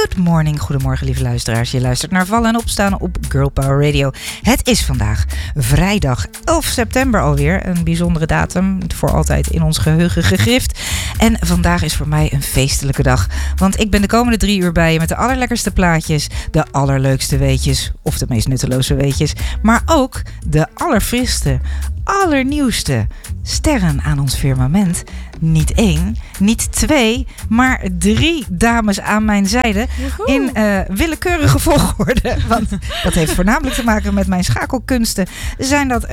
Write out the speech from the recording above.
Good morning, goedemorgen lieve luisteraars. Je luistert naar Vallen en Opstaan op Girl Power Radio. Het is vandaag vrijdag 11 september alweer. Een bijzondere datum, voor altijd in ons geheugen gegrift. En vandaag is voor mij een feestelijke dag. Want ik ben de komende 3 uur bij je met de allerlekkerste plaatjes, de allerleukste weetjes, of de meest nutteloze weetjes. Maar ook de allerfriste, allernieuwste sterren aan ons firmament. Niet 1, niet 2, maar 3 dames aan mijn zijde. In willekeurige volgorde. Want dat heeft voornamelijk te maken met mijn schakelkunsten. Zijn dat